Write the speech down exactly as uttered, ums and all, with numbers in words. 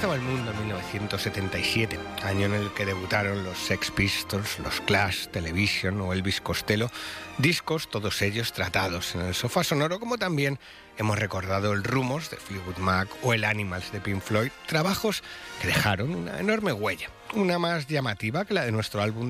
estaba el mundo en mil novecientos setenta y siete, año en el que debutaron los Sex Pistols, los Clash, Television o Elvis Costello, discos todos ellos tratados en el sofá sonoro, como también hemos recordado el Rumors de Fleetwood Mac o el Animals de Pink Floyd, trabajos que dejaron una enorme huella, una más llamativa que la de nuestro álbum